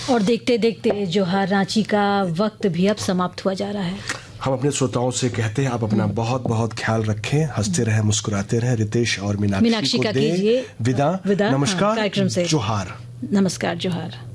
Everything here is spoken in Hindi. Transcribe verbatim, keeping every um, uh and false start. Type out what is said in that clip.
और देखते देखते जोहार रांची का वक्त भी अब समाप्त हुआ जा रहा है। हम अपने श्रोताओं से कहते हैं आप अपना बहुत बहुत ख्याल रखें, हंसते रहें, मुस्कुराते रहें। रितेश और मीनाक्षी, मीनाक्षी को का दे कीजिए विदा, विदा नमस्कार, कार्यक्रम से। जोहार। नमस्कार, जोहार।